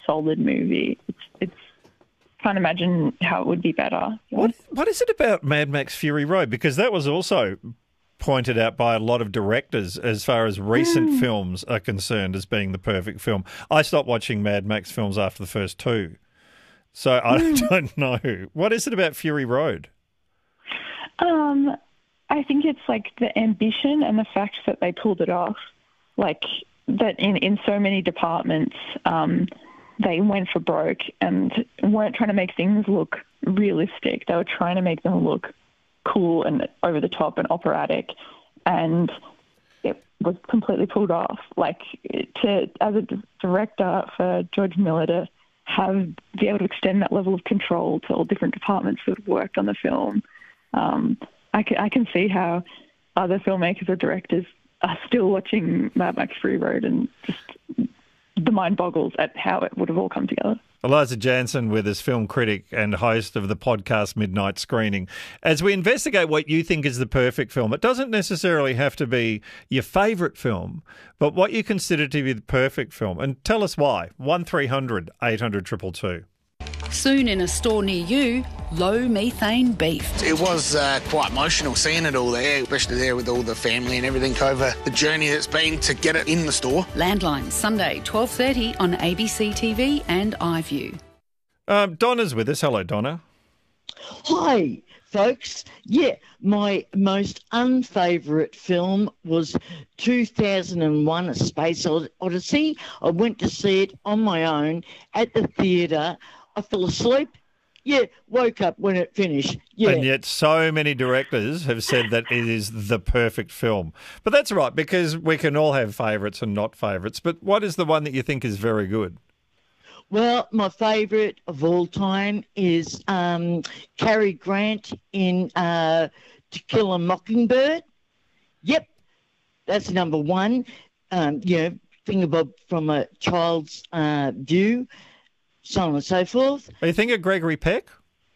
solid movie. It's can't imagine how it would be better. What is it about Mad Max Fury Road? Because that was also pointed out by a lot of directors as far as recent films are concerned as being the perfect film. I stopped watching Mad Max films after the first two, so I don't know. What is it about Fury Road? I think it's like the ambition and the fact that they pulled it off. Like that in so many departments, they went for broke and weren't trying to make things look realistic. They were trying to make them look cool and over the top and operatic, and it was completely pulled off. Like as a director for George Miller to be able to extend that level of control to all different departments that have worked on the film. I can see how other filmmakers or directors are still watching Mad Max Fury Road and just the mind boggles at how it would have all come together. Eliza Jansen with us, film critic and host of the podcast Midnight Screening. As we investigate what you think is the perfect film, it doesn't necessarily have to be your favourite film, but what you consider to be the perfect film. And tell us why. 1300 800 222. Soon in a store near you, low methane beef. It was quite emotional seeing it all there, especially there with all the family and everything over the journey that's been to get it in the store. Landline, Sunday, 12:30 on ABC TV and iView. Donna's with us. Hello, Donna. Hi, folks. Yeah, my most unfavourite film was 2001: A Space Odyssey. I went to see it on my own at the theatre. I fell asleep. Yeah, woke up when it finished. Yeah. And yet so many directors have said that it is the perfect film. But that's right, because we can all have favourites and not favourites. But what is the one that you think is very good? Well, my favourite of all time is Cary Grant in To Kill a Mockingbird. Yep, that's number one. Think about from a child's view. So on and so forth. Are you thinking of Gregory Peck?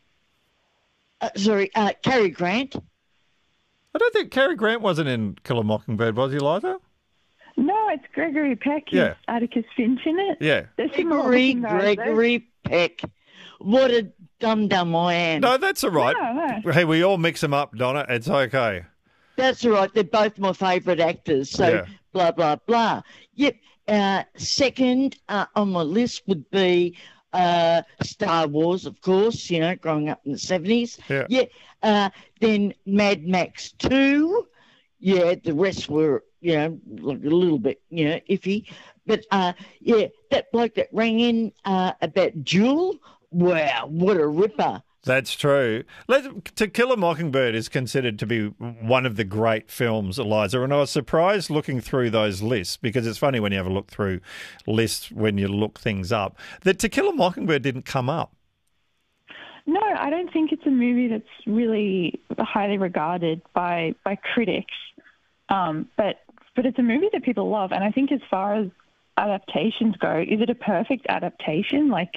Cary Grant. I don't think Cary Grant wasn't in Kill a Mockingbird, was he, Liza? No, it's Gregory Peck. Yeah. Atticus Finch in it. Yeah. Gregory Peck. What a dum-dum I am. No, that's all right. No. Hey, we all mix them up, Donna. It's okay. That's all right. They're both my favourite actors. So Yeah. blah, blah, blah. Yep. Second on my list would be Star Wars, of course, growing up in the 70s. Yeah. Then Mad Max 2. Yeah, the rest were, like a little bit, iffy. But, that bloke that rang in about Jewel, wow, what a ripper. That's true. To Kill a Mockingbird is considered to be one of the great films, Eliza, and I was surprised looking through those lists, because it's funny when you have a look through lists when you look things up, that To Kill a Mockingbird didn't come up. No, I don't think it's a movie that's really highly regarded by critics, but it's a movie that people love, and I think as far as adaptations go, is it a perfect adaptation? Like,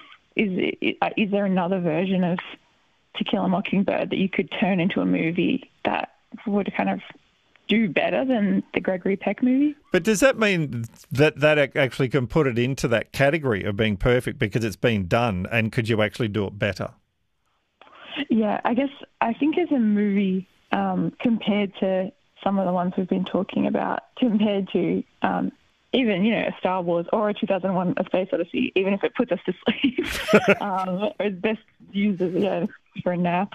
is there another version of To Kill a Mockingbird that you could turn into a movie that would kind of do better than the Gregory Peck movie? But does that mean that actually can put it into that category of being perfect because it's been done, and could you actually do it better? Yeah, I think as a movie, compared to some of the ones we've been talking about, compared to even, a Star Wars or a 2001: A Space Odyssey, even if it puts us to sleep, or is best used as for a nap.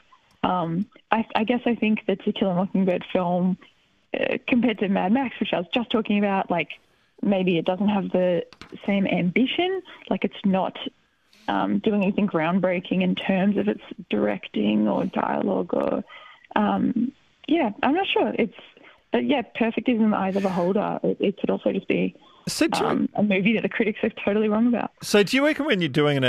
I guess I think the To Kill a Mockingbird film, compared to Mad Max, which I was just talking about, like maybe it doesn't have the same ambition. Like it's not doing anything groundbreaking in terms of its directing or dialogue or, I'm not sure. Perfect is in the eyes of a beholder. It could also just be a movie that the critics are totally wrong about. So do you reckon when you're doing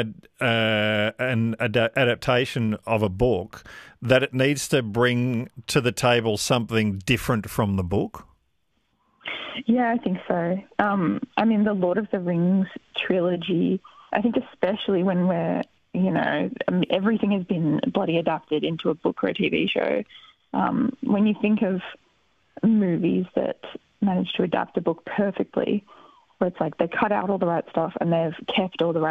an adaptation of a book that it needs to bring to the table something different from the book? Yeah, I think so. The Lord of the Rings trilogy, I think especially when we're, everything has been bloody adapted into a book or a TV show. When you think of movies that manage to adapt a book perfectly, where it's like they cut out all the right stuff and they've kept all the right